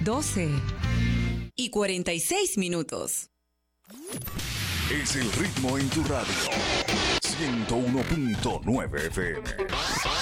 12:46. Es el ritmo en tu radio. 101.9 FM.